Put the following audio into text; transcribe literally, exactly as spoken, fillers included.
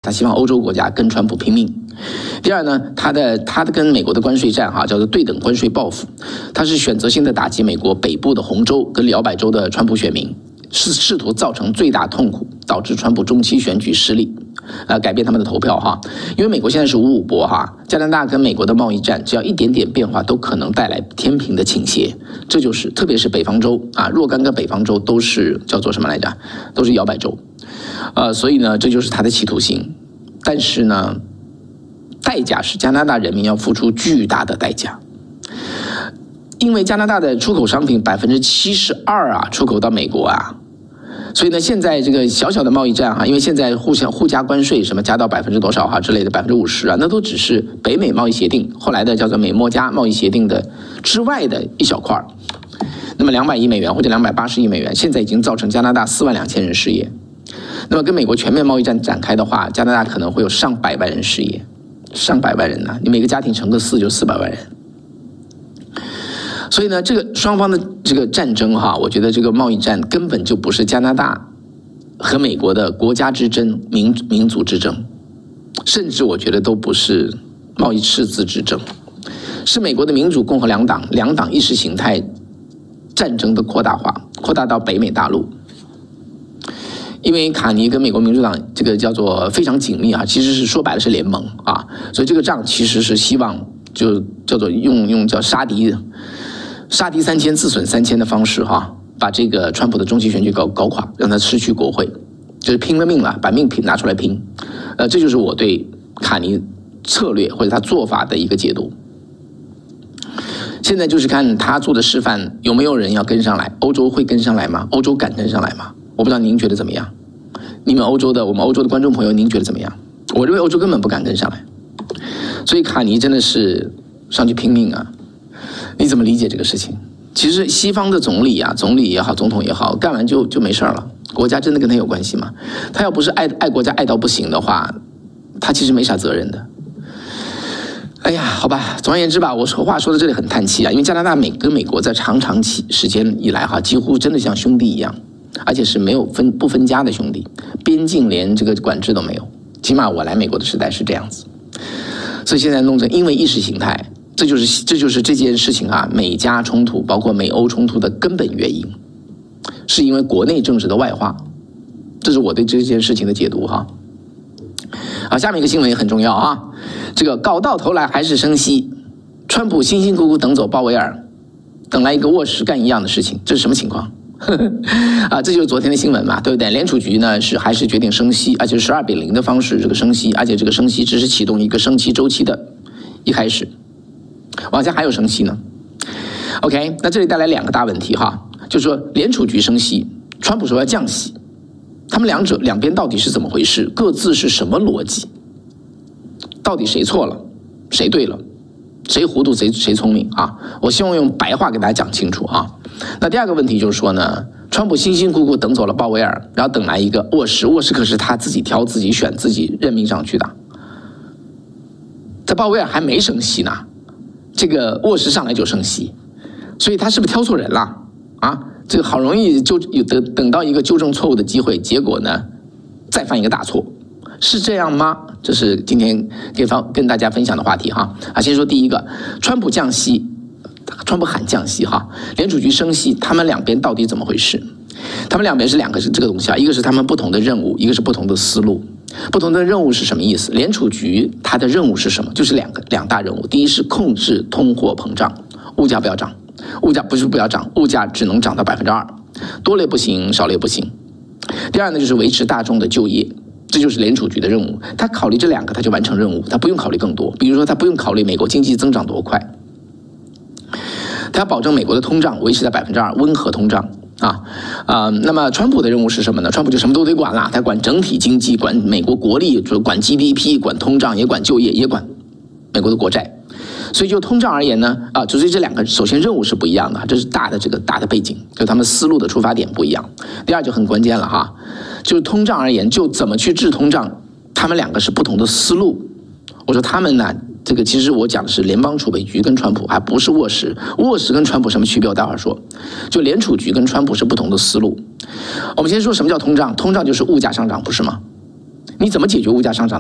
他希望欧洲国家跟川普拼命。第二呢，他的他的跟美国的关税战哈、啊、叫做对等关税报复，他是选择性的打击美国北部的红州跟摇摆州的川普选民，是试图造成最大痛苦，导致川普中期选举失利，呃，改变他们的投票哈。因为美国现在是五五波哈，加拿大跟美国的贸易战，只要一点点变化，都可能带来天平的倾斜。这就是特别是北方州啊，若干个北方州都是叫做什么来着？都是摇摆州，呃，所以呢，这就是他的企图心。但是呢，代价是加拿大人民要付出巨大的代价。因为加拿大的出口商品百分之七十二啊，出口到美国啊，所以呢，现在这个小小的贸易战哈，因为现在互相互加关税什么加到百分之多少哈之类的百分之五十啊，那都只是北美贸易协定后来的叫做美墨加贸易协定的之外的一小块。那么两百亿美元或者两百八十亿美元，现在已经造成加拿大四万两千人失业。那么跟美国全面贸易战展开的话，加拿大可能会有上百万人失业，上百万人呢、啊，你每个家庭乘个四就四百万人。所以呢，这个双方的这个战争哈，我觉得这个贸易战根本就不是加拿大和美国的国家之争、民民族之争，甚至我觉得都不是贸易赤字之争，是美国的民主共和两党两党意识形态战争的扩大化，扩大到北美大陆。因为卡尼跟美国民主党这个叫做非常紧密啊，其实是说白了是联盟啊，所以这个仗其实是希望就叫做用用叫杀敌。杀敌三千，自损三千的方式哈、啊，把这个川普的中期选举搞搞垮，让他失去国会，就是拼了命了，把命拼拿出来拼。呃，这就是我对卡尼策略或者他做法的一个解读。现在就是看他做的示范有没有人要跟上来，欧洲会跟上来吗？欧洲敢跟上来吗？我不知道您觉得怎么样？你们欧洲的，我们欧洲的观众朋友，您觉得怎么样？我认为欧洲根本不敢跟上来，所以卡尼真的是上去拼命啊！你怎么理解这个事情？其实西方的总理啊，总理也好，总统也好，干完就就没事了。国家真的跟他有关系吗？他要不是爱爱国家爱到不行的话，他其实没啥责任的。哎呀，好吧，总而言之吧，我说话说到这里很叹气啊，因为加拿大美跟美国在长长期时间以来哈，几乎真的像兄弟一样，而且是没有分不分家的兄弟，边境连这个管制都没有。起码我来美国的时代是这样子，所以现在弄成因为意识形态。这就是这就是这件事情啊，美加冲突，包括美欧冲突的根本原因，是因为国内政治的外化。这是我对这件事情的解读哈。好，下面一个新闻也很重要啊，这个搞到头来还是升息，川普辛辛苦苦等走鲍威尔，等来一个卧室干一样的事情，这是什么情况？啊，这就是昨天的新闻嘛，对不对？联储局呢是还是决定升息，而且十二比零的方式这个升息，而且这个升息只是启动一个升息周期的一开始。往下还有升息呢 ，OK， 那这里带来两个大问题哈，就是说联储局升息，川普说要降息，他们两者两边到底是怎么回事？各自是什么逻辑？到底谁错了，谁对了，谁糊涂谁谁聪明啊？我希望用白话给大家讲清楚啊。那第二个问题就是说呢，川普辛辛苦苦等走了鲍威尔，然后等来一个沃什，沃什可是他自己挑、自己选、自己任命上去的，这鲍威尔还没升息呢。这个沃什上来就升息，所以他是不是挑错人了啊？这个好容易就有等等到一个纠正错误的机会，结果呢再犯一个大错，是这样吗？这是今天跟方跟大家分享的话题哈。啊，先说第一个，川普降息，川普喊降息哈，联储局升息，他们两边到底怎么回事？他们两边是两个是这个东西啊，一个是他们不同的任务，一个是不同的思路。不同的任务是什么意思？联储局它的任务是什么？就是两个两大任务。第一是控制通货膨胀，物价不要涨，物价不是不要涨，物价只能涨到百分之二，多了也不行，少了也不行。第二呢，就是维持大众的就业，这就是联储局的任务。他考虑这两个，他就完成任务，他不用考虑更多。比如说，他不用考虑美国经济增长多快，他要保证美国的通胀维持在百分之二，温和通胀。啊，呃，那么川普的任务是什么呢？川普就什么都得管了，他管整体经济，管美国国力，管 G D P， 管通胀，也管就业，也管美国的国债。所以就通胀而言呢，啊，就是这两个首先任务是不一样的，这是大的这个大的背景，就他们思路的出发点不一样。第二就很关键了哈，就是通胀而言，就怎么去治通胀，他们两个是不同的思路。我说他们呢，这个其实我讲的是联邦储备局跟川普，还不是沃什。沃什跟川普什么区别？我待会儿说。就联储局跟川普是不同的思路。我们先说什么叫通胀？通胀就是物价上涨，不是吗？你怎么解决物价上涨？